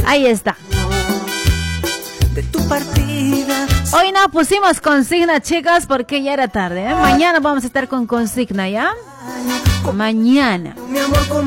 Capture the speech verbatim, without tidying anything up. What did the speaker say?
Ahí está. De tu partida. Hoy no pusimos consigna, chicas, porque ya era tarde, ¿eh? Mañana vamos a estar con consigna, ¿ya? Mañana. Mi amor,